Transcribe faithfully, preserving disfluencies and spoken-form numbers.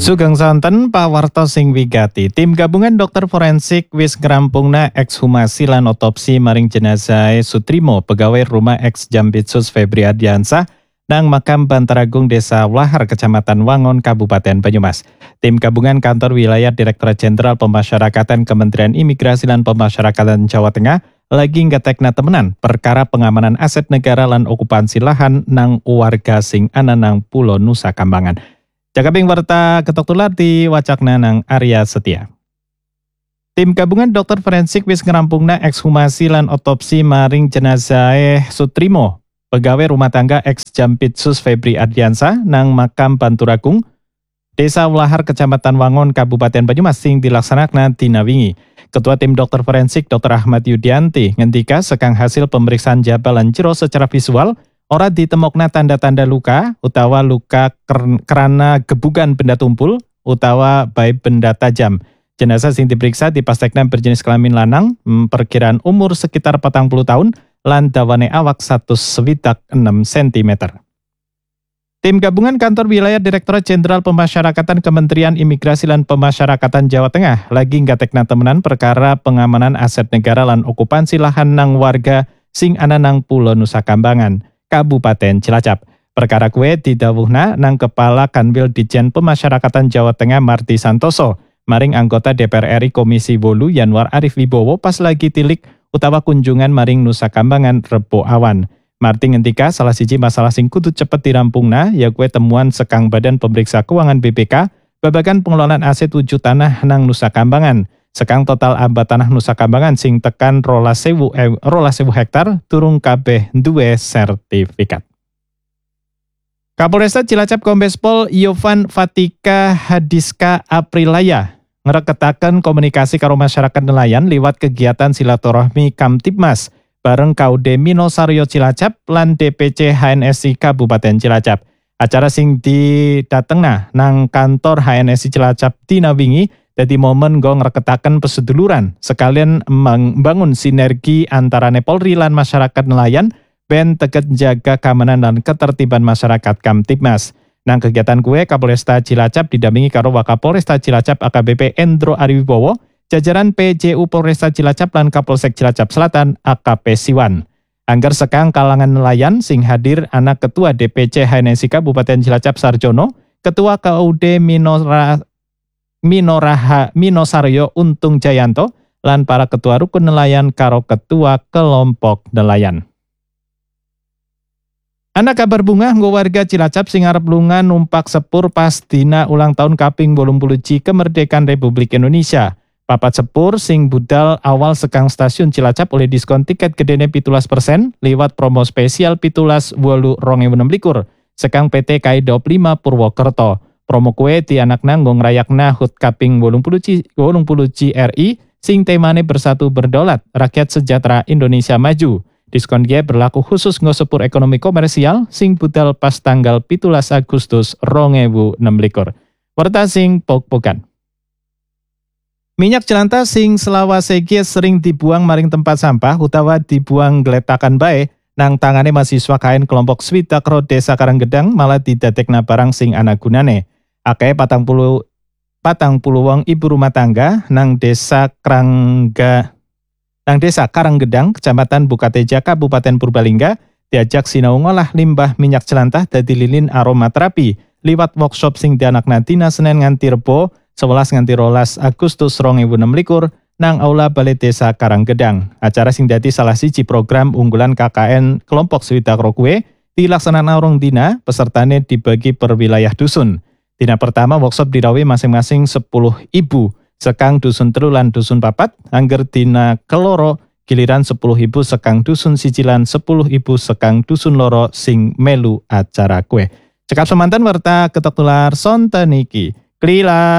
Sugeng sonten pawarta sing wigati. Tim gabungan dokter forensik wis ngerampungna ekshumasi lan otopsi maring jenazah Sutrimo, pegawai rumah ex Jampitsus Febri Ardiansah nang makam Bantaragung Desa Wlahar, Kecamatan Wangon, Kabupaten Banyumas. Tim gabungan kantor wilayah Direktorat Jenderal Pemasyarakatan Kementerian Imigrasi lan Pemasyarakatan Jawa Tengah lagi ngetekna temenan perkara pengamanan aset negara lan okupansi lahan nang warga sing ana nang Pulau Nusa Kambangan. Jakabing warta ketok tular di wacakna nang Arya Setia. Tim gabungan dokter forensik wis ngerampungna ekshumasi lan otopsi maring jenazah Sutrimo, pegawai rumah tangga ex Jampitsus Febri Ardiansah nang makam Banturagung, Desa Wlahar, Kecamatan Wangon, Kabupaten Banyumas sing dilaksanakan dina wingi. Ketua Tim Dokter Forensik Dokter Ahmad Yudianti ngendika sekang hasil pemeriksaan jaba lan jero secara visual ora ditemokna tanda-tanda luka utawa luka karena gebukan benda tumpul utawa baik benda tajam. Jenazah sing diperiksa dipastekna berjenis kelamin lanang, perkiraan umur sekitar patang puluh tahun, lan dawane awak satus swidak enam sentimeter. Tim gabungan kantor wilayah Direktorat Jenderal Pemasyarakatan Kementerian Imigrasi lan Pemasyarakatan Jawa Tengah lagi nggatekna temenan perkara pengamanan aset negara lan okupansi lahan nang warga sing ana nang Pulau Nusa Kambangan, Kabupaten Cilacap. Perkara kue didawuhna nang Kepala Kanwil Ditjen Pemasyarakatan Jawa Tengah Marty Santoso, maring anggota D P R R I Komisi wolu Yanwar Arif Wibowo pas lagi tilik utawa kunjungan maring Nusa Kambangan Rebo Awan. Marty ngentika salah siji masalah sing kudu cepet dirampungna ya kue temuan sekang Badan Pemeriksa Keuangan B P K babagan pengelolaan aset wujud tanah nang Nusa Kambangan. Sekang total amba tanah Nusa Kambangan sing tekan rolas sewu, eh, rolas sewu hektar turung kabeh duwe sertifikat. Kapolresta Cilacap Kombes Pol Yovan Fatika Hadiska Aprilaya ngreketaken komunikasi karo masyarakat nelayan liwat kegiatan silaturahmi Kamtibmas bareng K U D Minosaryo Cilacap lan D P C H N S I Kabupaten Cilacap. Acara sing didatengna nang kantor H N S I Cilacap dina wingi dadi momen go ngreketaken peseduluran sekalian membangun sinergi antarane Polri lan masyarakat nelayan ben teket jaga keamanan dan ketertiban masyarakat Kamtibmas. Nang kegiatan kue Kapolresta Cilacap didampingi karo Wakapolresta Cilacap A K B P Endro Ariwibowo, jajaran P J U Polresta Cilacap lan Kapolsek Cilacap Selatan A K P Siwan. Angger sekang kalangan nelayan sing hadir anak Ketua D P C H N S I Kabupaten Cilacap Sarjono, Ketua K U D Minora Minoraha Minosaryo Untung Jayanto, lan para ketua rukun nelayan karo ketua kelompok nelayan. Anak kabar bunga nggo warga Cilacap sing arep lunga numpak sepur pas dina ulang tahun kaping wolung puluh Ji kemerdekaan Republik Indonesia. Papat sepur sing budal awal sekang stasiun Cilacap oleh diskon tiket gedene pitulas persen liwat promo spesial pitulas wolu rong ewu enam likur sekang P T K I D O P lima Purwokerto. Promo kue ti anak nanggo ngrayakna hut kaping wolung puluh Ji R I sing temane bersatu berdaulat rakyat sejahtera Indonesia maju. Diskon dia berlaku khusus nggo sepur ekonomi komersial sing budal pas tanggal pitulas Agustus rong ewu enam likur. Warta sing pok-pokan. Minyak jelantah sing selawase ge sering dibuang maring tempat sampah utawa dibuang gletakan bae nang tangane mahasiswa K N kelompok Swidak Ro Desa Karanggedang malah didadekna barang sing ana gunane. Akeh patang puluh patang puluh wong ibu rumah tangga nang Desa Krangga nang Desa Karanggedang, Kecamatan Bukateja, Kabupaten Purbalingga diajak sinau ngolah limbah minyak jelantah dadi lilin aromaterapi liwat workshop sing dianakna dina Senin nganti Rebo sewelas nganti rolas Agustus rong ewu enam likur nang Aula Balai Desa Karanggedang. Acara sing dadi salah siji program unggulan K K N kelompok Swidak Ro kuwe dilaksanaan rong dina, pesertane dibagi per wilayah dusun. Dina pertama workshop dirawe masing-masing sepuluh ibu sekang dusun telu lan dusun papat, angger dina keloro giliran sepuluh ibu sekang dusun sicilan sepuluh ibu sekang dusun loro sing melu acara kue. Cekap semantan warta ketok tular sonten iki. Klila.